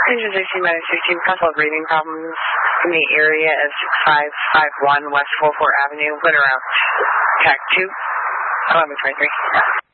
Engine 16-16, possible reading problems in the area of 6551 West 44 Avenue, wind around TAC 2, 1123.